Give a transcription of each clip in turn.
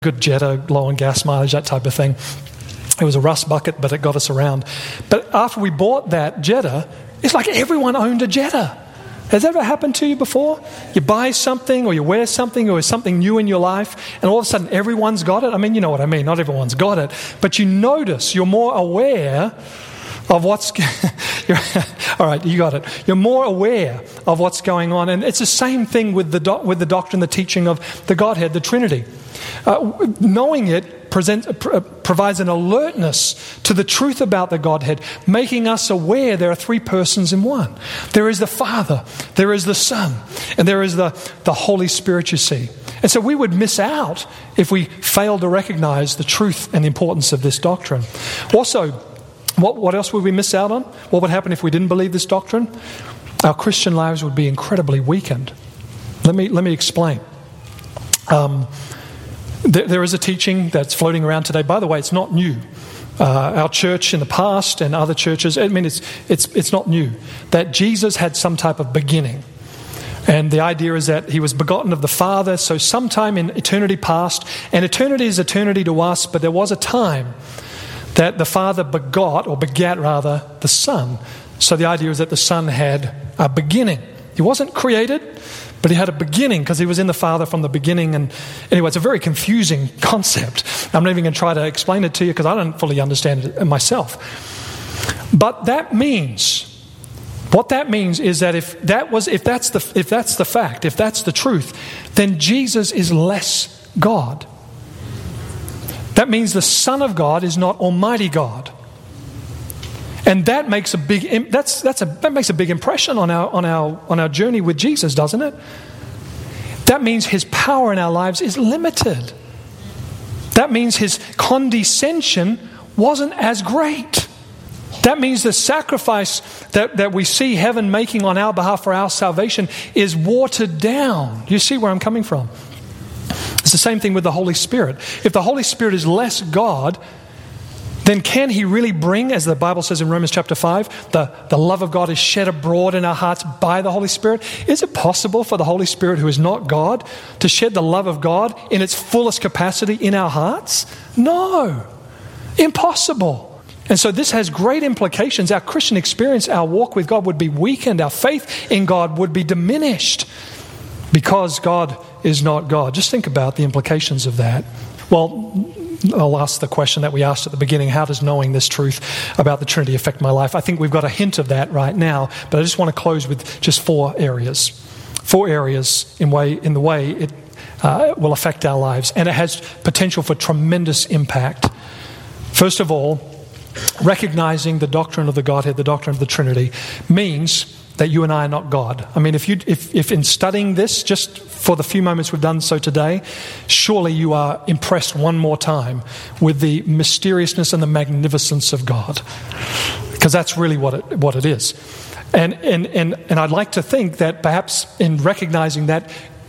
good Jetta, low on gas mileage, that type of thing. It was a rust bucket, but it got us around. But after we bought that Jetta, it's like everyone owned a Jetta. Has that ever happened to you before? You buy something or you wear something or something new in your life and all of a sudden everyone's got it. I mean, you know what I mean. Not everyone's got it. But you notice, you're more aware of what's... all right, you got it. You're more aware of what's going on. And it's the same thing with the doctrine, the teaching of the Godhead, the Trinity. Knowing it provides an alertness to the truth about the Godhead, making us aware there are three persons in one. There is the Father, there is the Son, and there is the Holy Spirit, you see. And so we would miss out if we failed to recognize the truth and the importance of this doctrine. Also, what else would we miss out on? What would happen if we didn't believe this doctrine? Our Christian lives would be incredibly weakened. Let me explain. There is a teaching that's floating around today. By the way, it's not new. Our church in the past and other churches, I mean, it's not new. That Jesus had some type of beginning. And the idea is that he was begotten of the Father, so sometime in eternity past, and eternity is eternity to us, but there was a time that the Father begat the Son. So the idea is that the Son had a beginning. He wasn't created, but he had a beginning because he was in the Father from the beginning. And anyway, it's a very confusing concept. I'm not even going to try to explain it to you because I don't fully understand it myself. But what that means is that if that's the fact, if that's the truth, then Jesus is less God. That means the Son of God is not Almighty God. And that makes a big impression on our journey with Jesus, doesn't it? That means his power in our lives is limited. That means his condescension wasn't as great. That means the sacrifice that we see heaven making on our behalf for our salvation is watered down. You see where I'm coming from? It's the same thing with the Holy Spirit. If the Holy Spirit is less God, then can he really bring, as the Bible says in Romans chapter 5, the love of God is shed abroad in our hearts by the Holy Spirit? Is it possible for the Holy Spirit, who is not God, to shed the love of God in its fullest capacity in our hearts? No. Impossible. And so this has great implications. Our Christian experience, our walk with God would be weakened. Our faith in God would be diminished because God is not God. Just think about the implications of that. Well, I'll ask the question that we asked at the beginning: how does knowing this truth about the Trinity affect my life? I think we've got a hint of that right now, but I just want to close with just four areas in the way it will affect our lives, and it has potential for tremendous impact. First of all, recognizing the doctrine of the Godhead, the doctrine of the Trinity, means that you and I are not God. I mean, if in studying this, just for the few moments we've done so today, surely you are impressed one more time with the mysteriousness and the magnificence of God, because that's really what it is. And I'd like to think that perhaps in recognizing that,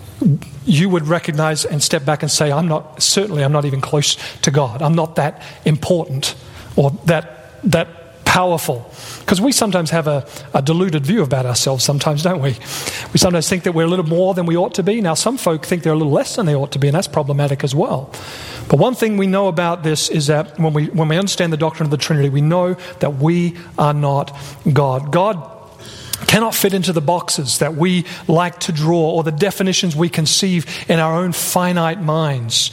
you would recognize and step back and say, I'm not even close to God. I'm not that important or that powerful. Because we sometimes have a deluded view about ourselves sometimes, don't we? We sometimes think that we're a little more than we ought to be. Now, some folk think they're a little less than they ought to be, and that's problematic as well. But one thing we know about this is that when we understand the doctrine of the Trinity, we know that we are not God. God cannot fit into the boxes that we like to draw or the definitions we conceive in our own finite minds.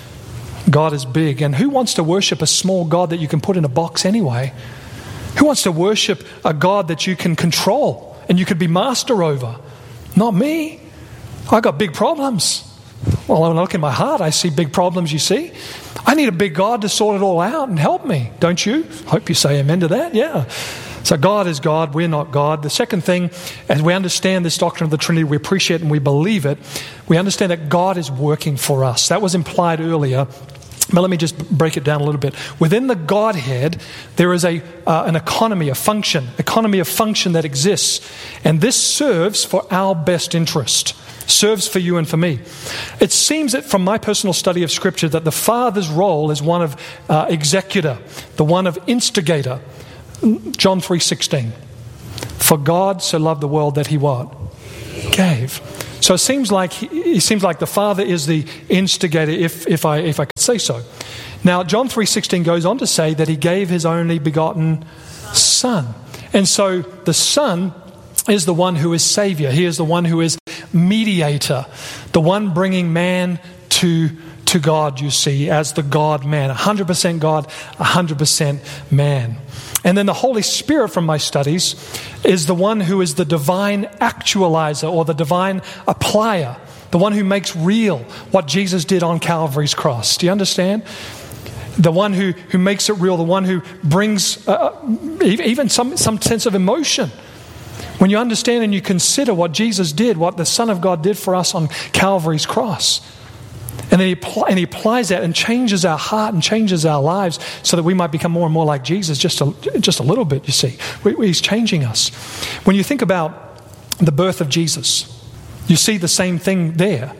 God is big, and who wants to worship a small God that you can put in a box anyway? Who wants to worship a God that you can control and you could be master over? Not me. I got big problems. Well, when I look in my heart, I see big problems, you see. I need a big God to sort it all out and help me, don't you? Hope you say amen to that, yeah. So God is God, we're not God. The second thing, as we understand this doctrine of the Trinity, we appreciate and we believe it, we understand that God is working for us. That was implied earlier. But let me just break it down a little bit. Within the Godhead, there is an economy of function that exists. And this serves for our best interest, serves for you and for me. It seems that from my personal study of Scripture that the Father's role is one of executor, the one of instigator. John 3:16. For God so loved the world that he what? Gave. So it seems like the Father is the instigator, if I could say so. Now, John 3:16 goes on to say that he gave his only begotten Son. And so the Son is the one who is Savior. He is the one who is mediator, the one bringing man to God, you see, as the God-man, 100% God, 100% man. And then the Holy Spirit, from my studies, is the one who is the divine actualizer or the divine applier, the one who makes real what Jesus did on Calvary's cross. Do you understand? The one who makes it real, the one who brings even some sense of emotion. When you understand and you consider what Jesus did, what the Son of God did for us on Calvary's cross. And then he applies that and changes our heart and changes our lives so that we might become more and more like Jesus, just a little bit, you see. He's changing us. When you think about the birth of Jesus, you see the same thing there.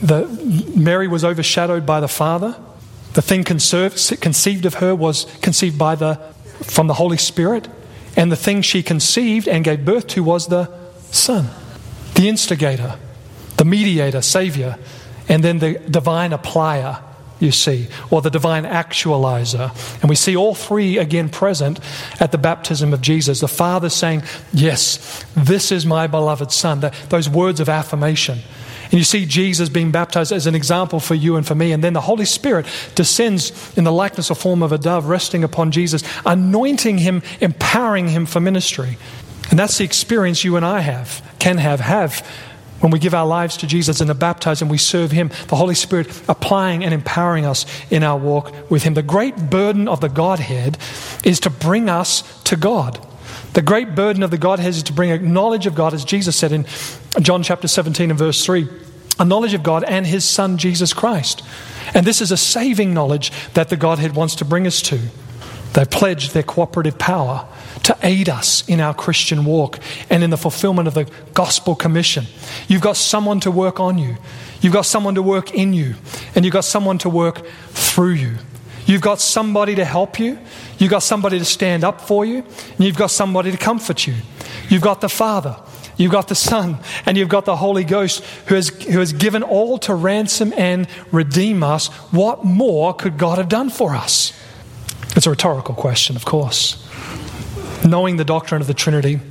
Mary was overshadowed by the Father. The thing conceived of her was conceived from the Holy Spirit. And the thing she conceived and gave birth to was the Son, the instigator, the mediator, Savior, and then the divine applier, you see, or the divine actualizer. And we see all three again present at the baptism of Jesus. The Father saying, yes, this is my beloved Son. Those words of affirmation. And you see Jesus being baptized as an example for you and for me. And then the Holy Spirit descends in the likeness or form of a dove, resting upon Jesus, anointing him, empowering him for ministry. And that's the experience you and I can have when we give our lives to Jesus and are baptized and we serve him. The Holy Spirit applying and empowering us in our walk with him. The great burden of the Godhead is to bring us to God. The great burden of the Godhead is to bring a knowledge of God, as Jesus said in John chapter 17 and verse 3, a knowledge of God and his Son, Jesus Christ. And this is a saving knowledge that the Godhead wants to bring us to. They pledge their cooperative power to aid us in our Christian walk and in the fulfillment of the gospel commission. You've got someone to work on you. You've got someone to work in you. And you've got someone to work through you. You've got somebody to help you. You've got somebody to stand up for you. And you've got somebody to comfort you. You've got the Father. You've got the Son. And you've got the Holy Ghost who has given all to ransom and redeem us. What more could God have done for us? It's a rhetorical question, of course. Knowing the doctrine of the Trinity,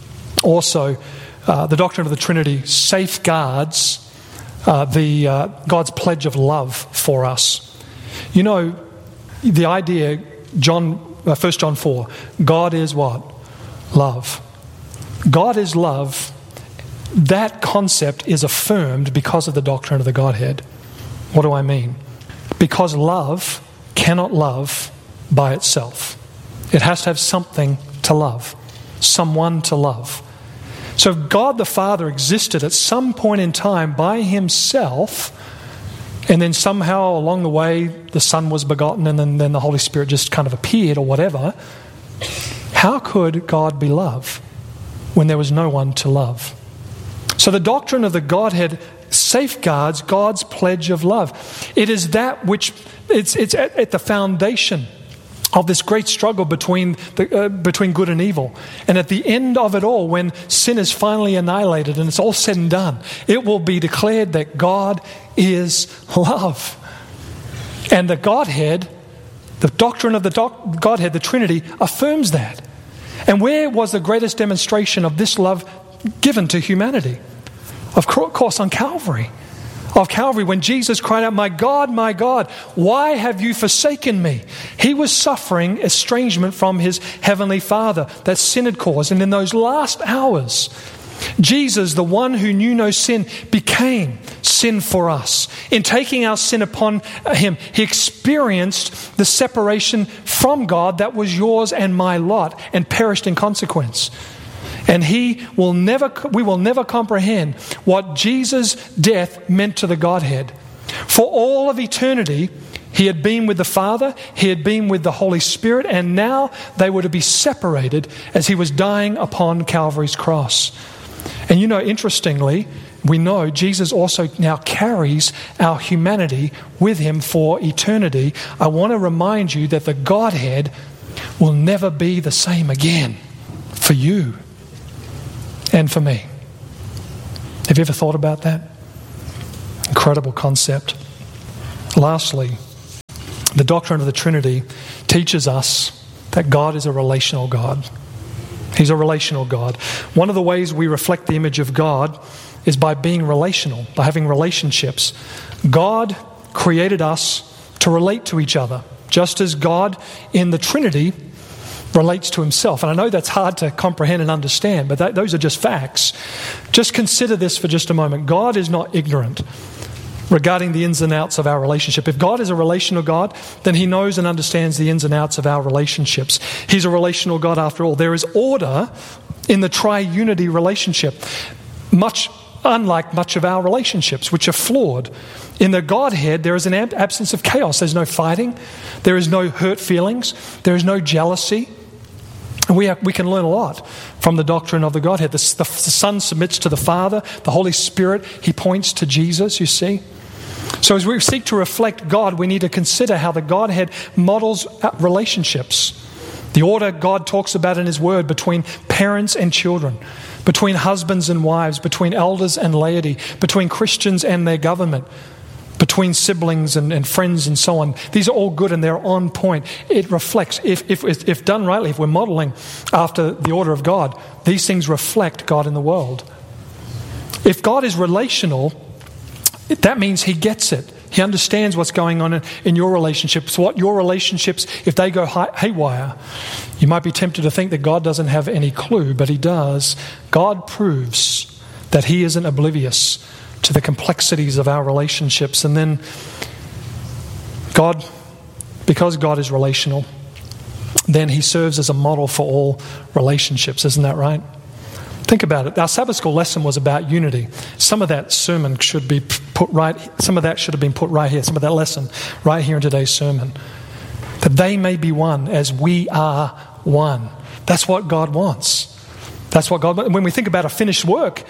also the doctrine of the Trinity safeguards God's pledge of love for us. You know, the idea, 1 John 4, God is what? Love. God is love. That concept is affirmed because of the doctrine of the Godhead. What do I mean? Because love cannot love by itself. It has to have something to love, someone to love. So if God the Father existed at some point in time by himself, and then somehow along the way the Son was begotten and then the Holy Spirit just kind of appeared or whatever, how could God be love when there was no one to love? So the doctrine of the Godhead safeguards God's pledge of love. It is that which, it's at the foundation of this great struggle between good and evil. And at the end of it all, when sin is finally annihilated and it's all said and done, it will be declared that God is love. And the Godhead, the doctrine of the Godhead, the Trinity, affirms that. And where was the greatest demonstration of this love given to humanity? Of course, on Calvary. Of Calvary, when Jesus cried out, my God, why have you forsaken me? He was suffering estrangement from his heavenly Father that sin had caused. And in those last hours, Jesus, the one who knew no sin, became sin for us. In taking our sin upon him, he experienced the separation from God that was yours and my lot and perished in consequence. And we will never comprehend what Jesus' death meant to the Godhead. For all of eternity, he had been with the Father, he had been with the Holy Spirit, and now they were to be separated as he was dying upon Calvary's cross. And you know, interestingly, we know Jesus also now carries our humanity with him for eternity. I want to remind you that the Godhead will never be the same again for you and for me. Have you ever thought about that? Incredible concept. Lastly, The doctrine of the Trinity teaches us that God is a relational God. He's a relational God. One of the ways we reflect the image of God is by being relational, by having relationships. God created us to relate to each other, just as God in the Trinity relates to himself. And I know that's hard to comprehend and understand, but those are just facts. Just consider this for just a moment. God is not ignorant regarding the ins and outs of our relationship. If God is a relational God, then he knows and understands the ins and outs of our relationships. He's a relational God after all. There is order in the triunity relationship, unlike much of our relationships, which are flawed. In the Godhead, there is an absence of chaos. There's no fighting. There is no hurt feelings. There is no jealousy. And we can learn a lot from the doctrine of the Godhead. The Son submits to the Father. The Holy Spirit, he points to Jesus, you see. So as we seek to reflect God, we need to consider how the Godhead models relationships. The order God talks about in his word between parents and children, between husbands and wives, between elders and laity, between Christians and their government, between siblings and friends and so on. These are all good and they're on point. It reflects, if done rightly, if we're modeling after the order of God, these things reflect God in the world. If God is relational, that means he gets it. He understands what's going on in your relationships, what your relationships, if they go haywire. You might be tempted to think that God doesn't have any clue, but he does. God proves that he isn't oblivious to the complexities of our relationships. And then God, because God is relational, then he serves as a model for all relationships. Isn't that right? Think about it. Our Sabbath school lesson was about unity. Some of that sermon should be put right, some of that should have been put right here, some of that lesson right here in today's sermon. That they may be one as we are one. That's what God wants. That's what God wants. When we think about a finished work,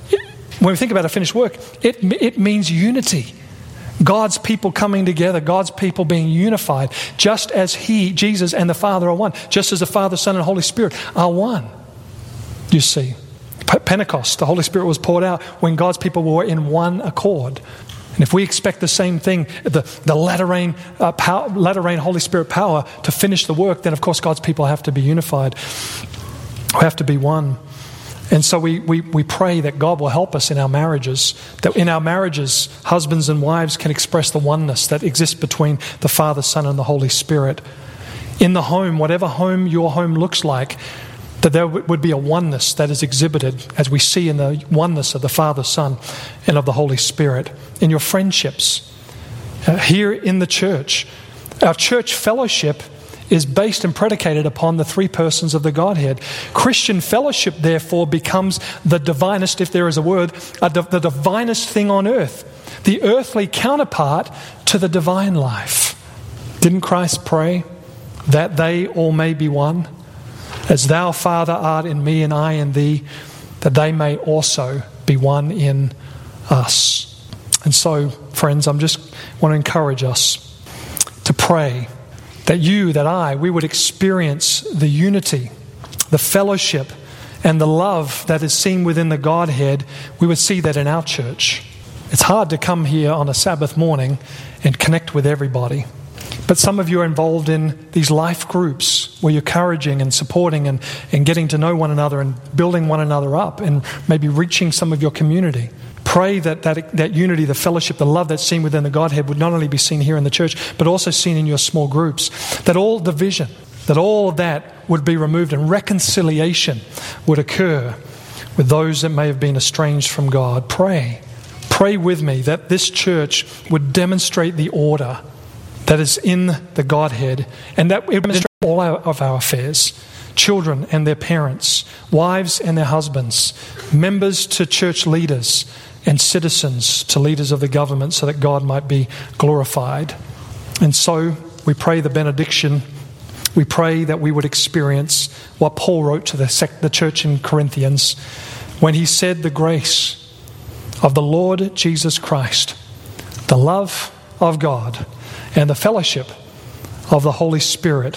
it means unity. God's people coming together, God's people being unified, just as he, Jesus, and the Father are one, just as the Father, Son, and Holy Spirit are one. You see, Pentecost, the Holy Spirit was poured out when God's people were in one accord. And if we expect the same thing, the latter rain Holy Spirit power to finish the work, then of course God's people have to be unified, have to be one. And so we pray that God will help us in our marriages, that in our marriages, husbands and wives can express the oneness that exists between the Father, Son, and the Holy Spirit. In the home, whatever home your home looks like, that there would be a oneness that is exhibited as we see in the oneness of the Father, Son, and of the Holy Spirit. In your friendships, here in the church, our church fellowship is based and predicated upon the three persons of the Godhead. Christian fellowship, therefore, becomes the divinest, if there is a word, the divinest thing on earth, the earthly counterpart to the divine life. Didn't Christ pray that they all may be one? As thou, Father, art in me and I in thee, that they may also be one in us. And so, friends, I just want to encourage us to pray that we would experience the unity, the fellowship, and the love that is seen within the Godhead. We would see that in our church. It's hard to come here on a Sabbath morning and connect with everybody. But some of you are involved in these life groups where you're encouraging and supporting and getting to know one another and building one another up and maybe reaching some of your community. Pray that unity, the fellowship, the love that's seen within the Godhead would not only be seen here in the church, but also seen in your small groups. That all division, that all of that would be removed and reconciliation would occur with those that may have been estranged from God. Pray with me that this church would demonstrate the order that is in the Godhead, and that it would demonstrate all of our affairs. Children and their parents, wives and their husbands, members to church leaders, and citizens to leaders of the government, so that God might be glorified. And so we pray the benediction. We pray that we would experience what Paul wrote to the church in Corinthians when he said, the grace of the Lord Jesus Christ, the love of God, and the fellowship of the Holy Spirit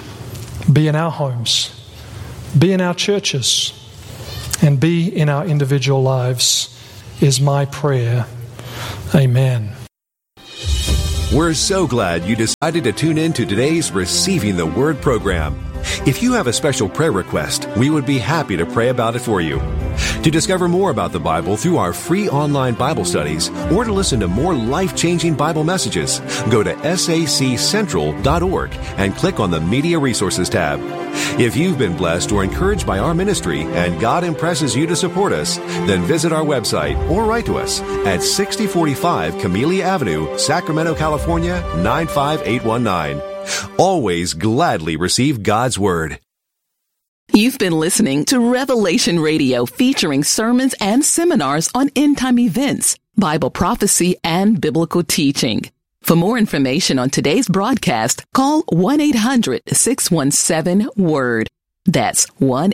be in our homes, be in our churches, and be in our individual lives, is my prayer. Amen. We're so glad you decided to tune in to today's Receiving the Word program. If you have a special prayer request, we would be happy to pray about it for you. To discover more about the Bible through our free online Bible studies or to listen to more life-changing Bible messages, go to saccentral.org and click on the Media Resources tab. If you've been blessed or encouraged by our ministry and God impresses you to support us, then visit our website or write to us at 6045 Camellia Avenue, Sacramento, California, 95819. Always gladly receive God's Word. You've been listening to Revelation Radio, featuring sermons and seminars on end-time events, Bible prophecy, and biblical teaching. For more information on today's broadcast, call 1-800-617-WORD. That's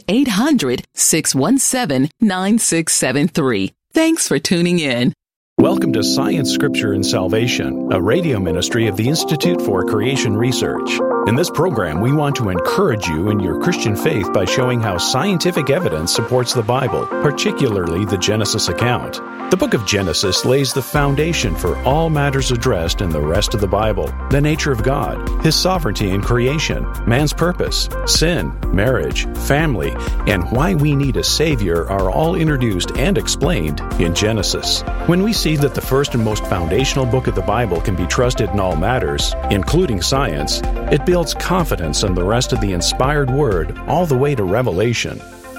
1-800-617-9673. Thanks for tuning in. Welcome to Science, Scripture, and Salvation, a radio ministry of the Institute for Creation Research. In this program, we want to encourage you in your Christian faith by showing how scientific evidence supports the Bible, particularly the Genesis account. The book of Genesis lays the foundation for all matters addressed in the rest of the Bible: the nature of God, His sovereignty in creation, man's purpose, sin, marriage, family, and why we need a Savior are all introduced and explained in Genesis. When we see that the first and most foundational book of the Bible can be trusted in all matters, including science, it builds confidence in the rest of the inspired Word all the way to Revelation.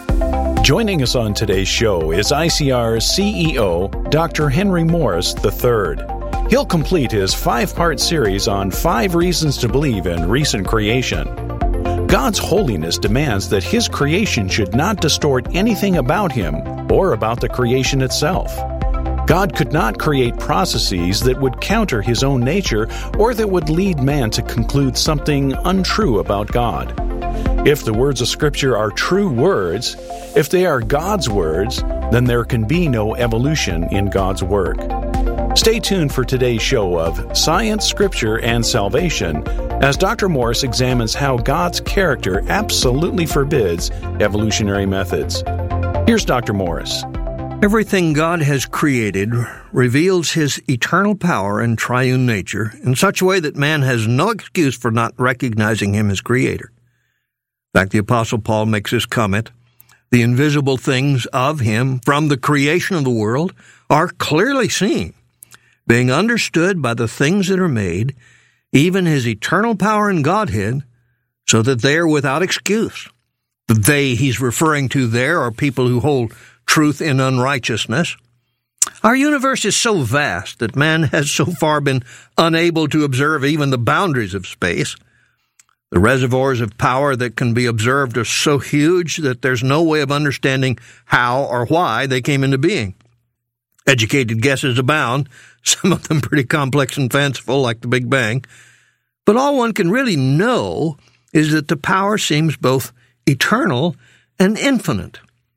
Joining us on today's show is ICR's CEO, Dr. Henry Morris III. He'll complete his 5-part series on 5 reasons to believe in recent creation. God's holiness demands that His creation should not distort anything about Him or about the creation itself. God could not create processes that would counter His own nature or that would lead man to conclude something untrue about God. If the words of Scripture are true words, if they are God's words, then there can be no evolution in God's work. Stay tuned for today's show of Science, Scripture, and Salvation as Dr. Morris examines how God's character absolutely forbids evolutionary methods. Here's Dr. Morris. Everything God has created reveals His eternal power and triune nature in such a way that man has no excuse for not recognizing Him as Creator. In fact, the Apostle Paul makes this comment: the invisible things of Him from the creation of the world are clearly seen, being understood by the things that are made, even His eternal power and Godhead, so that they are without excuse. The they He's referring to there are people who hold truth in unrighteousness. Our universe is so vast that man has so far been unable to observe even the boundaries of space. The reservoirs of power that can be observed are so huge that there's no way of understanding how or why they came into being. Educated guesses abound, some of them pretty complex and fanciful, like the Big Bang. But all one can really know is that the power seems both eternal and infinite.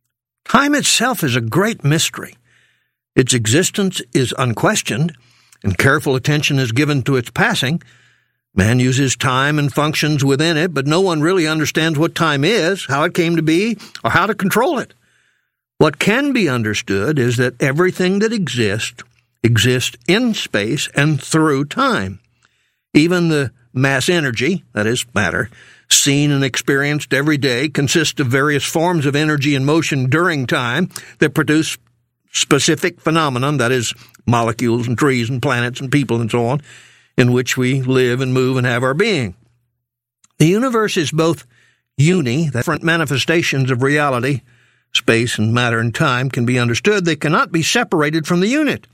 Time itself is a great mystery. Its existence is unquestioned, and careful attention is given to its passing. Man uses time and functions within it, but no one really understands what time is, how it came to be, or how to control it. What can be understood is that everything that exists in space and through time. Even the mass energy, that is, matter, seen and experienced every day consists of various forms of energy and motion during time that produce specific phenomenon, that is, molecules and trees and planets and people and so on, in which we live and move and have our being. The universe is both uni, the different manifestations of reality, space and matter and time can be understood. They cannot be separated from the unit.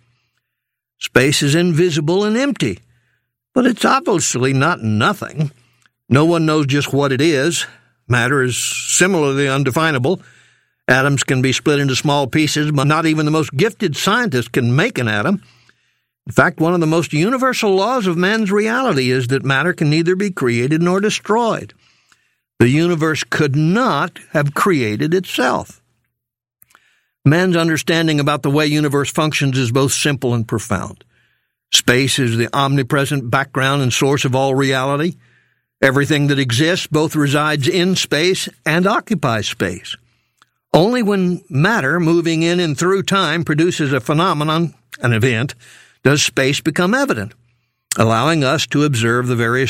Space is invisible and empty, but it's obviously not nothing. No one knows just what it is. Matter is similarly undefinable. Atoms can be split into small pieces, but not even the most gifted scientist can make an atom. In fact, one of the most universal laws of man's reality is that matter can neither be created nor destroyed. The universe could not have created itself. Man's understanding about the way universe functions is both simple and profound. Space is the omnipresent background and source of all reality. Everything that exists both resides in space and occupies space. Only when matter moving in and through time produces a phenomenon, an event, does space become evident. allowing us to observe the various